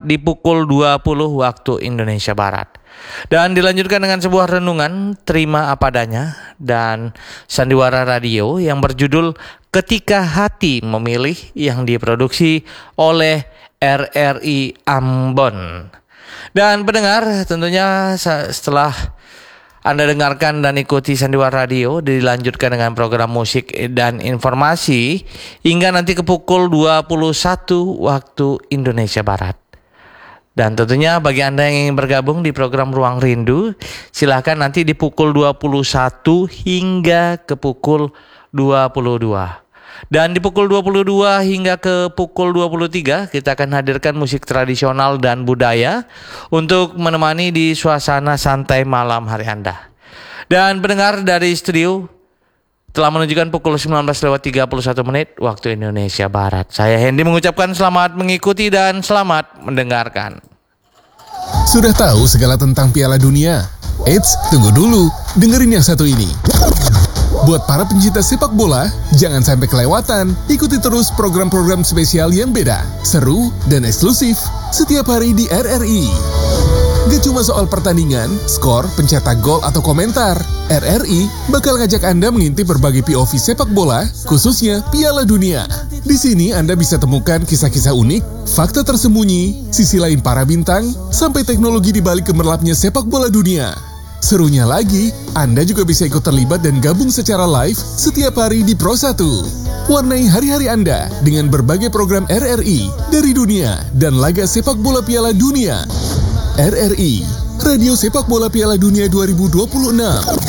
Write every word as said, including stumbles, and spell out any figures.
di pukul dua puluh waktu Indonesia Barat. Dan dilanjutkan dengan sebuah renungan Terima Apa Adanya dan Sandiwara Radio yang berjudul Ketika Hati Memilih yang diproduksi oleh R R I Ambon. Dan pendengar, tentunya setelah Anda dengarkan dan ikuti Sandiwara Radio, dilanjutkan dengan program musik dan informasi hingga nanti ke pukul dua puluh satu waktu Indonesia Barat. Dan tentunya bagi Anda yang ingin bergabung di program Ruang Rindu, silakan nanti di pukul dua puluh satu hingga ke pukul dua puluh dua. Dan di pukul dua puluh dua hingga ke pukul dua puluh tiga kita akan hadirkan musik tradisional dan budaya untuk menemani di suasana santai malam hari Anda. Dan pendengar dari studio telah menunjukkan pukul sembilan belas lewat tiga puluh satu menit waktu Indonesia Barat. Saya Hendy mengucapkan selamat mengikuti dan selamat mendengarkan. Sudah tahu segala tentang Piala Dunia? Eits, tunggu dulu, dengerin yang satu ini. Buat para pencinta sepak bola, jangan sampai kelewatan. Ikuti terus program-program spesial yang beda, seru, dan eksklusif setiap hari di R R I. Gak cuma soal pertandingan, skor, pencetak gol, atau komentar. R R I bakal ngajak Anda mengintip berbagai P O V sepak bola, khususnya Piala Dunia. Di sini Anda bisa temukan kisah-kisah unik, fakta tersembunyi, sisi lain para bintang, sampai teknologi di balik gemerlapnya sepak bola dunia. Serunya lagi, Anda juga bisa ikut terlibat dan gabung secara live setiap hari di Pro satu. Warnai hari-hari Anda dengan berbagai program R R I dari dunia dan laga sepak bola Piala Dunia. R R I, Radio Sepak Bola Piala Dunia dua ribu dua puluh enam.